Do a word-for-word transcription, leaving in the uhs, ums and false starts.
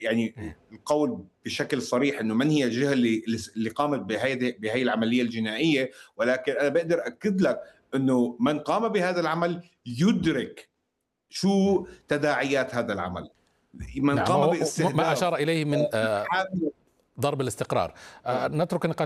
يعني القول بشكل صريح انه من هي الجهه اللي اللي قامت بهذه بهي العمليه الجنائيه، ولكن انا بقدر اكد لك انه من قام بهذا العمل يدرك شو تداعيات هذا العمل. من نعم، قام ما باستهداف أشار إليه من ضرب الاستقرار. نترك النقاش